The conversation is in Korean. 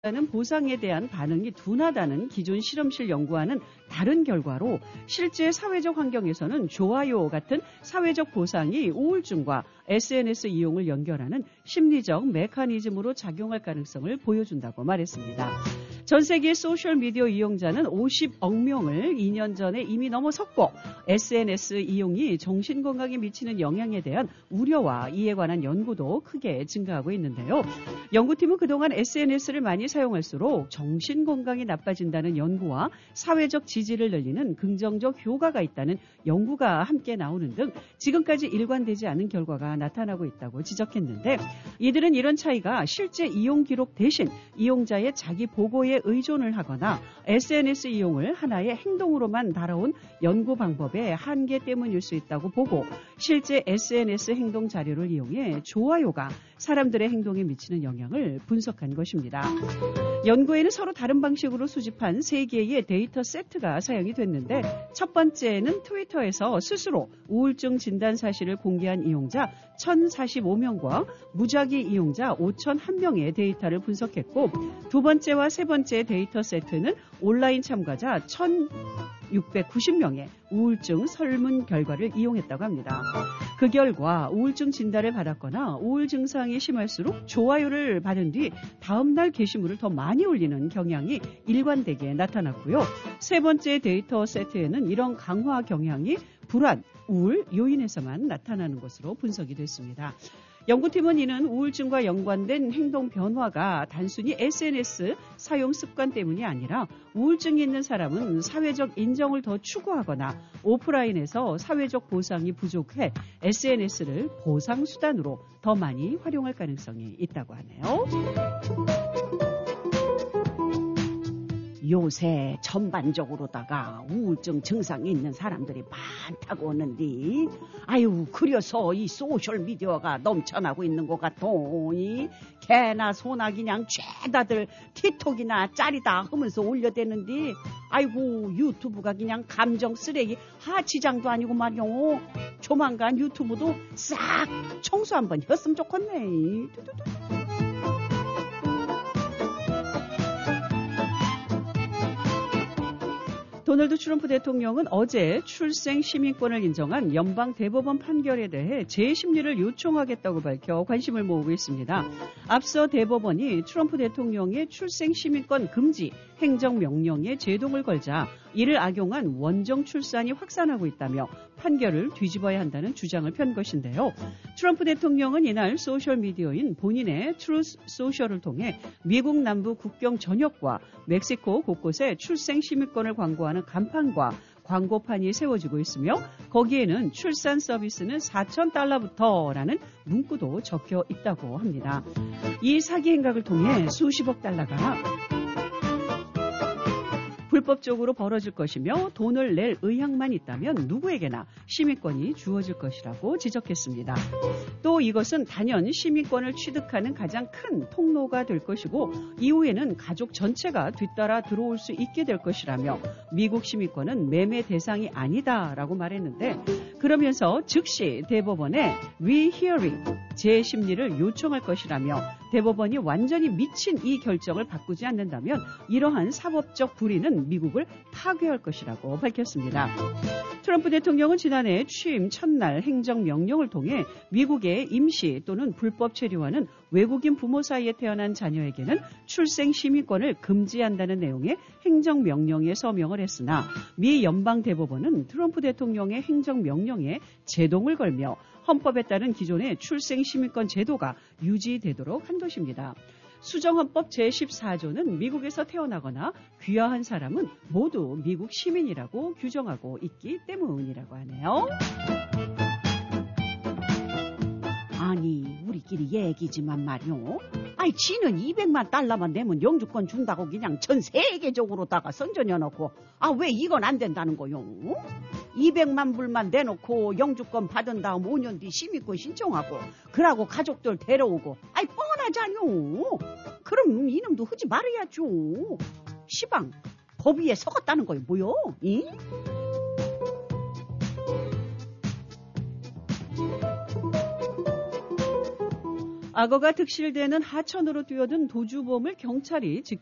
는 보상에 대한 반응이 둔하다는 기존 실험실 연구와는 다른 결과로 실제 사회적 환경에서는 좋아요 같은 사회적 보상이 우울증과 SNS 이용을 연결하는 심리적 메커니즘으로 작용할 가능성을 보여준다고 말했습니다. 전 세계 소셜미디어 이용자는 50억 명을 2년 전에 이미 넘어섰고 SNS 이용이 정신건강에 미치는 영향에 대한 우려와 이에 관한 연구도 크게 증가하고 있는데요. 연구팀은 그동안 SNS를 많이 사용할수록 정신건강이 나빠진다는 연구와 사회적 지지를 늘리는 긍정적 효과가 있다는 연구가 함께 나오는 등 지금까지 일관되지 않은 결과가 나타나고 있다고 지적했는데 이들은 이런 차이가 실제 이용 기록 대신 이용자의 자기 보고에 의존을 하거나 SNS 이용을 하나의 행동으로만 달아온 연구 방법의 한계 때문일 수 있다고 보고 실제 SNS 행동 자료를 이용해 좋아요가 사람들의 행동에 미치는 영향을 분석한 것입니다. 연구에는 서로 다른 방식으로 수집한 3개의 데이터 세트가 사용이 됐는데 첫 번째는 트위터에서 스스로 우울증 진단 사실을 공개한 이용자 1,045명과 무작위 이용자 5,001명의 데이터를 분석했고 두 번째와 세 번째 데이터 세트는 온라인 참가자 1,690명의 우울증 설문 결과를 이용했다고 합니다. 그 결과 우울증 진단을 받았거나 우울 증상이 심할수록 좋아요를 받은 뒤 다음날 게시물을 더 많이 올리는 경향이 일관되게 나타났고요. 세 번째 데이터 세트에는 이런 강화 경향이 불안, 우울 요인에서만 나타나는 것으로 분석이 됐습니다. 연구팀은 이는 우울증과 연관된 행동 변화가 단순히 SNS 사용 습관 때문이 아니라 우울증이 있는 사람은 사회적 인정을 더 추구하거나 오프라인에서 사회적 보상이 부족해 SNS를 보상 수단으로 더 많이 활용할 가능성이 있다고 하네요. 요새 전반적으로다가 우울증 증상이 있는 사람들이 많다고 하는데 아유 그래서 이 소셜미디어가 넘쳐나고 있는 것 같더니 개나 소나 그냥 죄다들 틱톡이나 짤이다 하면서 올려대는데 아이고 유튜브가 그냥 감정 쓰레기 하치장도 아니고 말이요. 조만간 유튜브도 싹 청소 한번 했으면 좋겠네. 도널드 트럼프 대통령은 어제 출생 시민권을 인정한 연방 대법원 판결에 대해 재심리를 요청하겠다고 밝혀 관심을 모으고 있습니다. 앞서 대법원이 트럼프 대통령의 출생 시민권 금지 행정명령에 제동을 걸자 이를 악용한 원정 출산이 확산하고 있다며 판결을 뒤집어야 한다는 주장을 편 것인데요. 트럼프 대통령은 이날 소셜미디어인 본인의 트루스 소셜을 통해 미국 남부 국경 전역과 멕시코 곳곳에 출생 시민권을 광고하는 간판과 광고판이 세워지고 있으며 거기에는 출산 서비스는 $4,000부터라는 문구도 적혀 있다고 합니다. 이 사기 행각을 통해 수십억 달러가 불법적으로 벌어질 것이며 돈을 낼 의향만 있다면 누구에게나 시민권이 주어질 것이라고 지적했습니다. 또 이것은 단연 시민권을 취득하는 가장 큰 통로가 될 것이고 이후에는 가족 전체가 뒤따라 들어올 수 있게 될 것이라며 미국 시민권은 매매 대상이 아니다라고 말했는데 그러면서 즉시 대법원에 rehearing 재심리를 요청할 것이라며 대법원이 완전히 미친 이 결정을 바꾸지 않는다면 이러한 사법적 불의는 미국을 파괴할 것이라고 밝혔습니다. 트럼프 대통령은 지난해 취임 첫날 행정명령을 통해 미국의 임시 또는 불법 체류하는 외국인 부모 사이에 태어난 자녀에게는 출생 시민권을 금지한다는 내용의 행정명령에 서명을 했으나 미 연방대법원은 트럼프 대통령의 행정명령에 제동을 걸며 헌법에 따른 기존의 출생 시민권 제도가 유지되도록 한 것입니다. 수정헌법 제14조는 미국에서 태어나거나 귀화한 사람은 모두 미국 시민이라고 규정하고 있기 때문이라고 하네요. 아니 우리끼리 얘기지만 말이요. 아니 지는 $200만 내면 영주권 준다고 그냥 전 세계적으로다가 선전해놓고 왜 이건 안 된다는 거요? 200만 불만 내놓고 영주권 받은 다음 5년 뒤 시민권 신청하고 그러고 가족들 데려오고 뻔하잖요. 그럼 이놈도 하지 말아야죠. 시방 법 위에 서갔다는 거요 뭐요? 이? 악어가 득실되는 하천으로 뛰어든 도주범을 경찰이